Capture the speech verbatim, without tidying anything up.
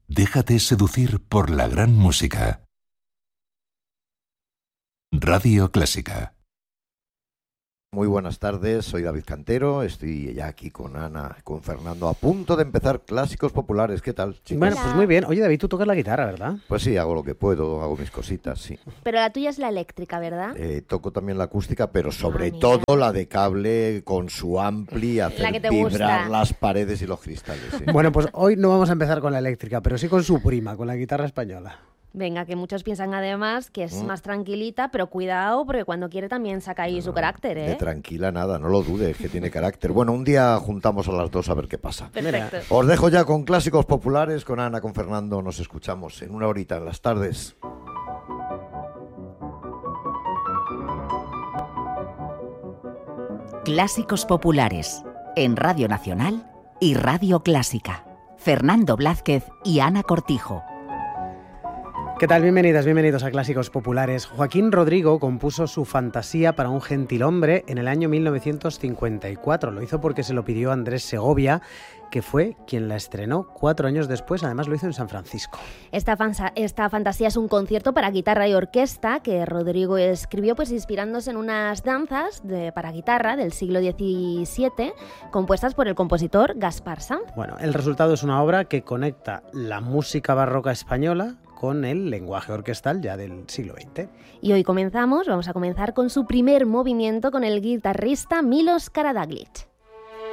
Déjate seducir por la gran música. Radio Clásica. Muy buenas tardes, soy David Cantero, estoy ya aquí con Ana, con Fernando, a punto de empezar Clásicos Populares. ¿Qué tal, chicos? Bueno, pues muy bien. Oye, David, tú tocas la guitarra, ¿verdad? Pues sí, hago lo que puedo, hago mis cositas, sí. Pero la tuya es la eléctrica, ¿verdad? Eh, toco también la acústica, pero sobre Ah, todo la de cable con su ampli, hacer que te vibrar gusta. las paredes y los cristales. Sí. Bueno, pues hoy no vamos a empezar con la eléctrica, pero sí con su prima, con la guitarra española. Venga, que muchos piensan además que es Mm. más tranquilita, pero cuidado, porque cuando quiere también saca ahí su carácter, De ¿eh? tranquila nada, no lo dudes, que tiene carácter. Bueno, un día juntamos a las dos a ver qué pasa. Perfecto. Os dejo ya con Clásicos Populares, con Ana, con Fernando. Nos escuchamos en una horita en las tardes. Clásicos Populares, en Radio Nacional y Radio Clásica. Fernando Blázquez y Ana Cortijo. ¿Qué tal? Bienvenidas, bienvenidos a Clásicos Populares. Joaquín Rodrigo compuso su Fantasía para un gentilhombre en el año mil novecientos cincuenta y cuatro. Lo hizo porque se lo pidió Andrés Segovia, que fue quien la estrenó cuatro años después. Además lo hizo en San Francisco. Esta, fansa- esta fantasía es un concierto para guitarra y orquesta que Rodrigo escribió pues inspirándose en unas danzas de, para guitarra del siglo diecisiete compuestas por el compositor Gaspar Sanz. Bueno, el resultado es una obra que conecta la música barroca española con el lenguaje orquestal ya del siglo veinte. Y hoy comenzamos, vamos a comenzar con su primer movimiento con el guitarrista Milos Karađagić.